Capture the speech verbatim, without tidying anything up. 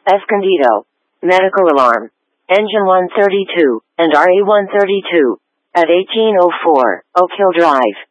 Escondido. Medical alarm. Engine one thirty-two and R A one thirty-two at eighteen oh four Oak Hill Drive.